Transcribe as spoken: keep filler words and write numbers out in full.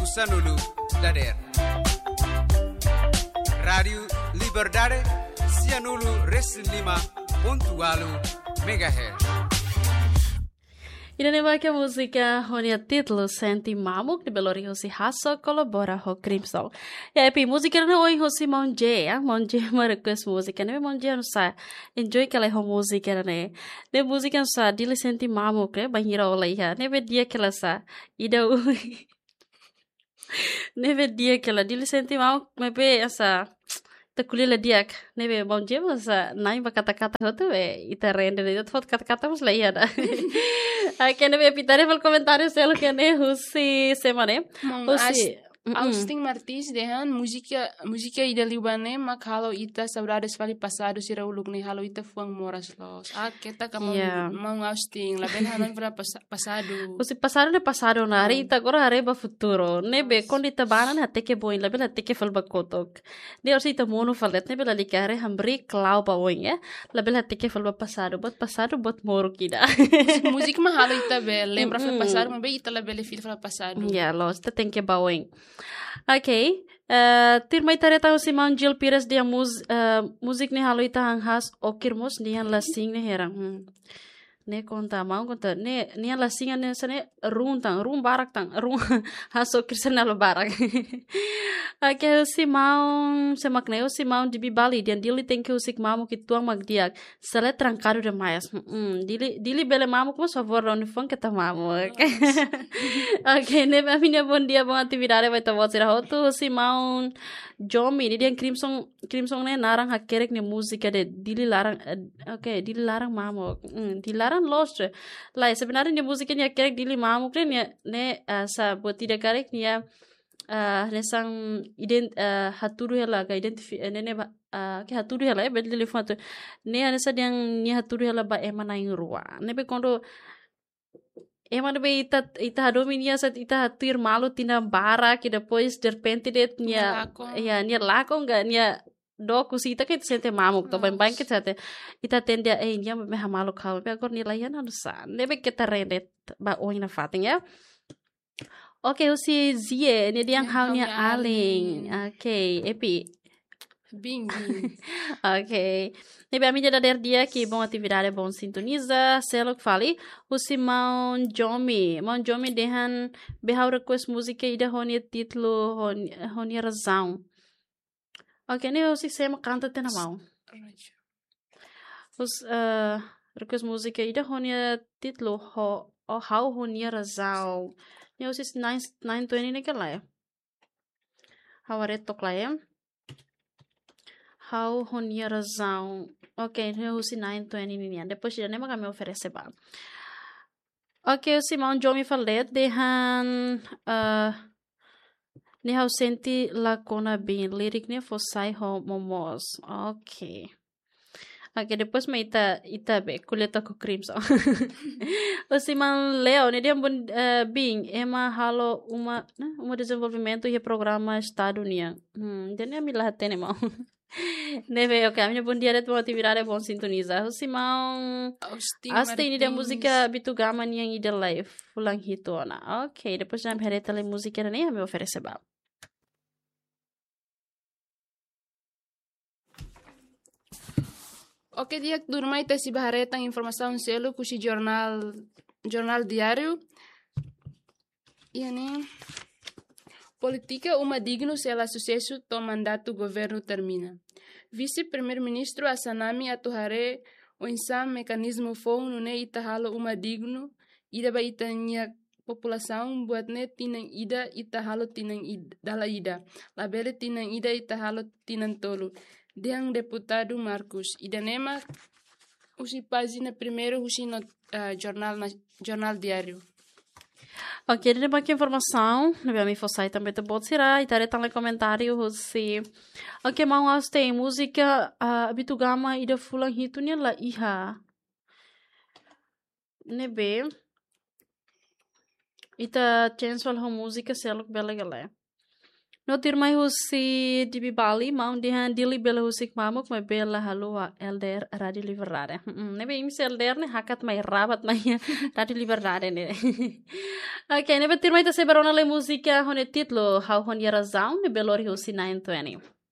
Kusanulu Dader Radio Liberdade Sianulu Reslima Pontualu Megahertz. E na que a música onde título Senti Mamuk de Belo Horizonte Hasso colabora com Crimson. E aí, música não é o Monje, ah, Monje marcas música, né? Monje não sabe. Enjoy que ela é música, né? De música não sabe, dile Senti Mamuk, né? Banheira olha aí, né? Ve dia que ela sabe. E da o ne ve dia que ela dile Senti Mamuk, me be essa ta kulila diak nebe bom dia mas nai ba kata-kata hotu e ita rende de foto kata-kata mas lai ada aqui nebe pitare pel comentário selo que ne husi semane husi Austin Martins dehan música música ida libane mak halo ita saudades vali passado sira uluk ni halo ita fuang moras los ah kita kamu mau Austin la ben hanan para passado husi passado ne passado na ari ita agora areba futuro nebe quando ita banan até que bom la bela até que fal bakotok de orsi ita mono falet nebe la likare hambri clau pa oinha la bela até que fal passado bot passado bot moro kida música ma halo ita be lembra fal passado mas be ita la bela fil fal passado ya los ita tem que baoin. Ok, uh, tirmai tareta o Simão Gil Pires dia mus uh, musik ni halo ita hanghas okirmos nian lasing ni herang. Hmm. Ne konta mau konta ne nian lasing ne sane runtang rum barak tang rum haso kirsen lo barak. Ok, o Simão semakne o Simão de Bibali dia dili tem que o sik mamu que tuang magdiak sale trancado demais. Hmm. Dili dili bele mamu como favor não fun que tá mamu. Ok, ne a minha bom dia bom atividade vai tá voz era outro Simão Jomi ni dia Crimson Crimson ne narang hakerek ne música de dili larang uh, ok dili larang mamu. Hmm. Dili larang lost lá sebenarnya música ni hakerek dili mamu ne ne uh, sa buat tidak karek ni ya uh, nesang ident uh, haturu hela ga identifi uh, nene uh, ke haturu hela e bel telefone ne anesa yang ni haturu hela ba emana ing rua ne be kondo emana be ita ita dominia sat ita hatur malu tina bara que depois de repente det nia ya nia lako nga nia do kusita que sente mamuk to bem bem que sente ita tende e nia me hamalu kau be agora ni layan anu sa ne be que ta rendet ba oina fatin ya. Oke, usi zie, ini dia yang haunya aling. Oke, epi. Bing, bing. Oke. Nebe a mídia da dia que bom atividade bom sintoniza, selo que fale, usi mau jomi, mau jomi dehan behau request música ida honia título honia razão. Oke, ne usi sema canta tena mau. Us uh, request música ida honia título ho o hau honia razão. Ne usi nine twenty ne que lá é. Haware tok lá é. How honia razão. Ok, ne usi nine twenty ne. Depois já nem mais me oferece ba. Ok, o Simão Jomi falet dehan uh, ne hau senti la kona bin lirik ne fosai ho momos. Ok. Ok, depois me ita ita be kuleta ko Crimson. O Simão Leo ne dia bun uh, bing ema halo uma né, uma desenvolvimento e programa Estado União. Hmm, dene mi la tene mau. Neve, ok, a minha bom dia é bom atividade é bom sintonizar. O Simão Austin ni dia música bitugama niang ida live fulang hitona. Ok, depois já me hereta le música nem me oferece ba. Oke, dia durma ita si bahareta informação selo kusi jornal jornal diário. Yani política uma digno se ela sucesso to mandato governo termina. Vice-primeiro-ministro Asanami atuhare o insam mecanismo fou no ne ita halo uma digno ida ba itanya população buat ne tinang ida ita halo tinang ida dala ida. Labele tinang ida ita halo tinang tolu. Diang deputado Marcos Idanema usi página primeiro usi no uh, jornal na, jornal diário. Ok, ele tem aqui informação, não vai me forçar também te pode tirar e tá no comentário usi. Ok, mas tem música uh, bitugama ida fulang hitu ni la iha. Nebe ita chance wal música selo bela galera. No tirmai husi di Bali, mau dihan dili bela husik mamuk mai bela halua elder radio liberare. Nebe imis elder ne hakat mai rabat mai radio liberare ne. Ok, nebe tirmai ta seberona le música hone titlo how hon yara zaun ne belori husi nine twenty.